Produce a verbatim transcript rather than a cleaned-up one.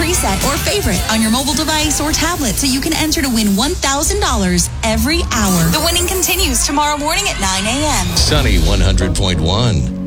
preset, or favorite on your mobile device or tablet so you can enter to win one thousand dollars every hour. The winning continues tomorrow morning at nine a.m. Sunny one hundred point one.